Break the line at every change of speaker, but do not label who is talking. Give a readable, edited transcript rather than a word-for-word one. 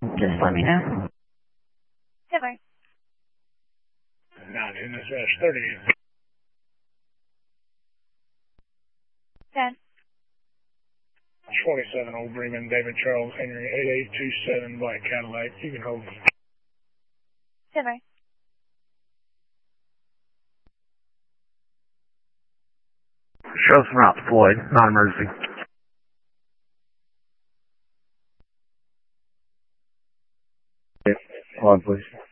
Just let me know.
Silver.
9 in this 30.
10.
27 Old Bremen, David Charles Henry, 8827 Black Cadillac. You can hold.
Silver.
Show some route to Floyd, non-emergency.
Hold on, please.